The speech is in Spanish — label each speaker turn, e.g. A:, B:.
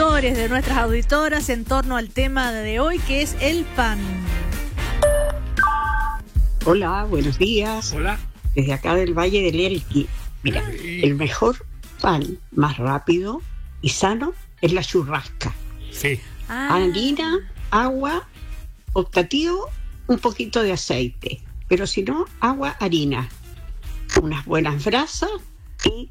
A: auditores, de nuestras auditoras en torno al tema de hoy, que es el pan.
B: Hola, buenos días.
C: Hola.
B: Desde acá del Valle del Elqui. Mira, el mejor pan más rápido y sano es la churrasca.
C: Sí.
B: Harina, agua, optativo, un poquito de aceite. Pero si no, agua, harina. Unas buenas brasas y